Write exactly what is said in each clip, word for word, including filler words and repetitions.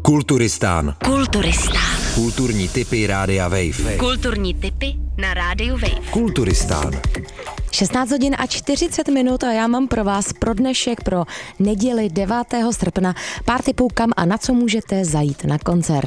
Kulturistán. Kulturistán. Kulturní tipy Rádia Wave. Kulturní tipy na Rádiu Wave. Kulturistán. šestnáct hodin a čtyřicet minut a já mám pro vás pro dnešek, pro neděli devátého srpna pár tipů, kam a na co můžete zajít na koncert.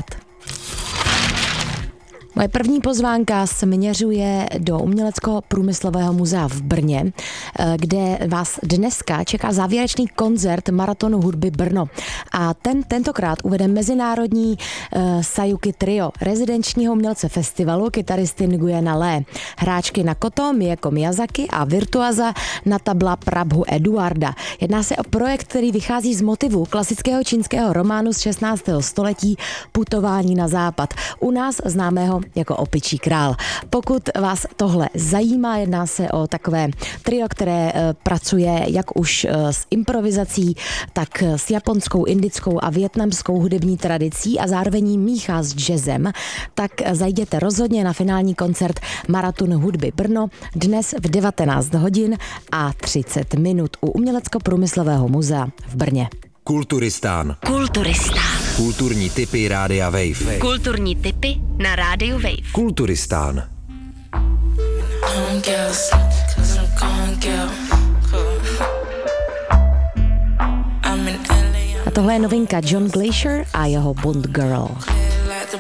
Moje první pozvánka směřuje do Uměleckého průmyslového muzea v Brně, kde vás dneska čeká závěrečný koncert Maratonu hudby Brno. A ten tentokrát uvede mezinárodní uh, Sayuki Trio, rezidenčního umělce festivalu, kytaristy Nguyena Lee, hráčky na koto Mieko Miyazaki a virtuaza na tabla Prabhu Eduarda. Jedná se o projekt, který vychází z motivů klasického čínského románu z šestnáctého století Putování na západ, u nás známého jako Opičí král. Pokud vás tohle zajímá, jedná se o takové trio, které e, pracuje jak už e, s improvizací, tak s japonskou, indickou a vietnamskou hudební tradicí a zároveň míchá s jazzem, tak zajděte rozhodně na finální koncert Maraton hudby Brno dnes v devatenáct hodin a třicet minut u Umělecko-průmyslového muzea v Brně. Kulturistán. Kulturistán. Kulturní tipy Rádia Wave. Kulturní tipy na Rádiu Wave. Kulturistán. A tohle je novinka John Glacier a jeho Bond Girl.